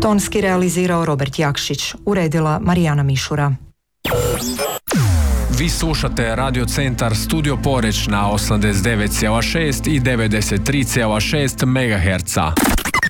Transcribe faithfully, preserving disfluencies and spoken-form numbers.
Tonski realizirao Robert Jakšić, uredila Marijana Mišura. Vi slušate Radio Centar Studio Poreč na osamdeset devet zarez šest i devedeset tri zarez šest megaherca.